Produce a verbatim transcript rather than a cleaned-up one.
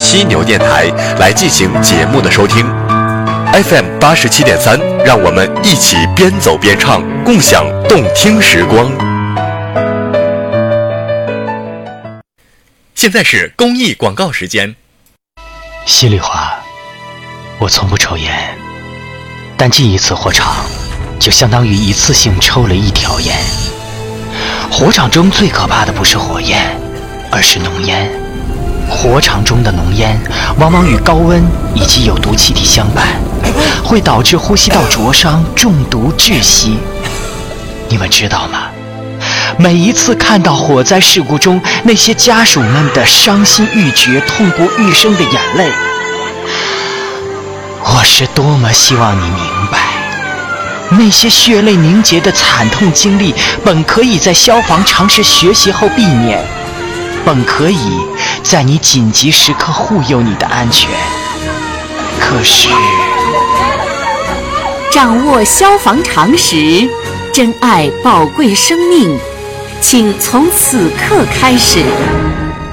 犀牛电台来进行节目的收听。F M 八十七点三，让我们一起边走边唱，共享动听时光。现在是公益广告时间。 心里话，我从不抽烟，但进一次火场就相当于一次性抽了一条烟。火场中最可怕的不是火焰，而是浓烟。火场中的浓烟往往与高温以及有毒气体相伴，会导致呼吸道灼伤、中毒窒息。你们知道吗？每一次看到火灾事故中那些家属们的伤心欲绝、痛不欲生的眼泪，我是多么希望你明白，那些血泪凝结的惨痛经历本可以在消防常识学习后避免，本可以在你紧急时刻护佑你的安全。可是掌握消防常识，珍爱宝贵生命，请从此刻开始